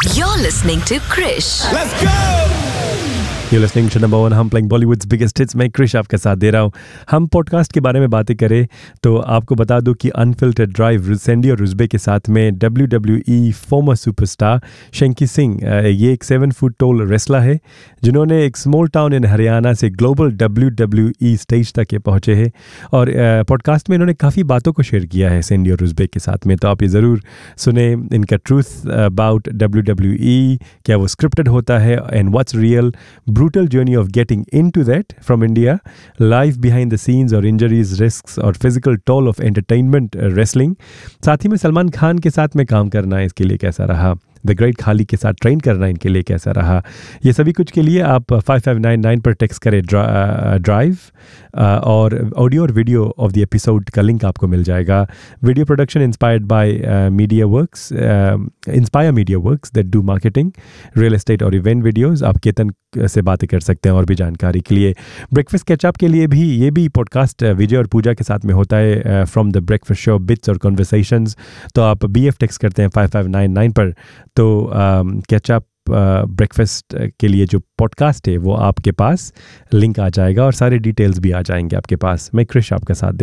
You're listening to Krish. Let's go! You're listening to number one. हम playing Bollywood's biggest hits. मैं क्रिश आपके साथ दे रहा हूँ. हम पॉडकास्ट के बारे में बातें करें तो आपको बता दूं कि अनफिल्टर्ड ड्राइव सैंडी और रुजबे के साथ में WWE फॉर्मर सुपरस्टार शंकी सिंह, ये एक 7 फुट टॉल रेसलर है जिन्होंने एक स्मॉल टाउन इन हरियाणा से ग्लोबल WWE स्टेज तक ये पहुँचे हैं. और पॉडकास्ट में इन्होंने काफ़ी बातों को शेयर किया है सैंडी और रुजबे के साथ में. तो आप ये ज़रूर सुने इनका ट्रूथ अबाउट WWE, क्या वो स्क्रिप्टेड होता है and what's real, brutal journey of getting into that from India, life behind the scenes or injuries, risks और physical toll of entertainment wrestling. साथ ही में सलमान खान के साथ में काम करना इसके लिए कैसा रहा, द ग्रेट खाली के साथ ट्रेन करना इनके लिए कैसा रहा. ये सभी कुछ के लिए आप 5599 पर टेक्स्ट करें ड्राइव और ऑडियो और वीडियो ऑफ द एपिसोड का लिंक आपको मिल जाएगा. Video production inspired by inspire media works that do marketing, real estate और इवेंट वीडियोज़. आप केतन से बातें कर सकते हैं और भी जानकारी के लिए. ब्रेकफास्ट कैचअप के लिए भी ये भी पॉडकास्ट विजय और पूजा के साथ में होता है, from the breakfast show bits और कॉन्वर्सेशंस. तो आप BF टेक्स्ट करते हैं 5599 पर, तो कैचअप ब्रेकफास्ट के लिए जो पॉडकास्ट है वो आपके पास लिंक आ जाएगा और सारे डिटेल्स भी आ जाएंगे आपके पास. मैं क्रिश आपका साथ